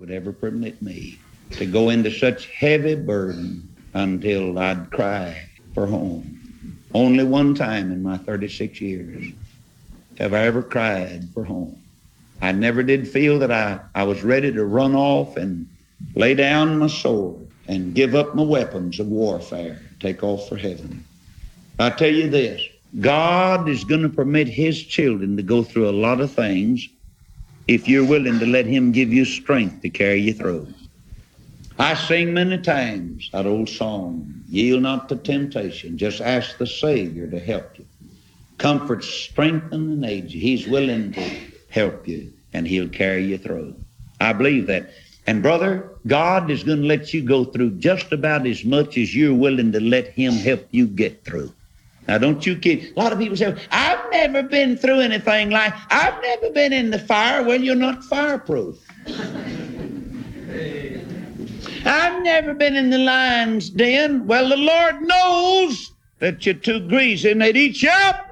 would ever permit me to go into such heavy burden until I'd cry for home. Only one time in my 36 years have I ever cried for home. I never did feel that I was ready to run off and lay down my sword and give up my weapons of warfare, take off for heaven. I tell you this, God is going to permit His children to go through a lot of things if you're willing to let Him give you strength to carry you through. I sing many times that old song, yield not to temptation, just ask the Savior to help you. Comfort, strengthen, and aid you. He's willing to help you, and He'll carry you through. I believe that. And brother, God is going to let you go through just about as much as you're willing to let Him help you get through. Now, don't you kid. A lot of people say, I've never been through anything like, I've never been in the fire. Well, you're not fireproof. I've never been in the lion's den. Well, the Lord knows that you're too greasy and they'd eat you up.